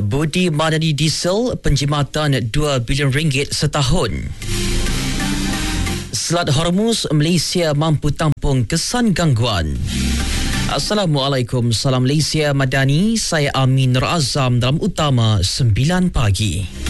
Budi Madani Diesel penjimatan RM2 bilion setahun. Selat Hormuz Malaysia mampu tampung kesan gangguan. Assalamualaikum, salam Malaysia Madani. Saya Amin Nur Azam dalam Utama 9 pagi.